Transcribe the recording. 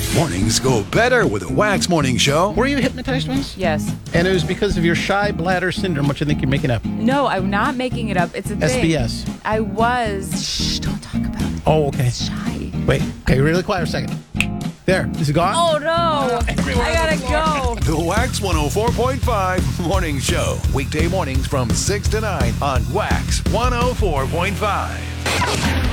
Mornings go better with a Wax Morning Show. Were you hypnotized once? Yes. And it was because of your shy bladder syndrome, which I think you're making up. No, I'm not making it up. It's a thing. SBS. I was. Shh, don't talk about it. Oh, okay. Shy. Wait. Okay, really quiet for a second. There. Is it gone? Oh, no. I gotta go. The Wax 104.5 Morning Show. Weekday mornings from 6 to 9 on Wax 104.5.